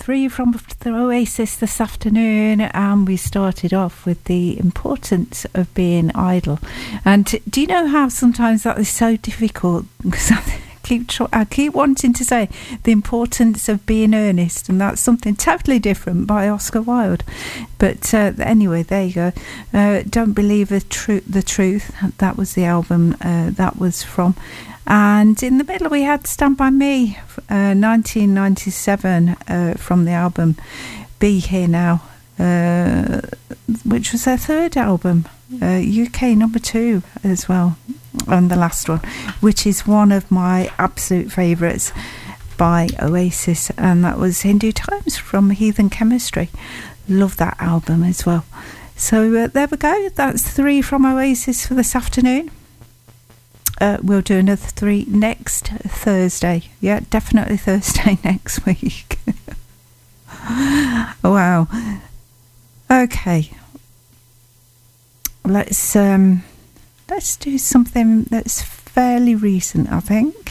three from the Oasis this afternoon, and we started off with the importance of being idle. And do you know how sometimes that is so difficult? Because I keep wanting to say the importance of being earnest, and that's something totally different by Oscar Wilde. But anyway, there you go. Don't Believe the Truth. That was the album that was from. And in the middle we had Stand By Me, 1997, from the album Be Here Now, which was their third album, UK number 2 as well, and the last one, which is one of my absolute favourites by Oasis, and that was Hindu Times from Heathen Chemistry. Love that album as well. So there we go, that's 3 from Oasis for this afternoon. We'll do another 3 next Thursday. Yeah, definitely Thursday next week. Wow. Okay. Let's do something that's fairly recent, I think.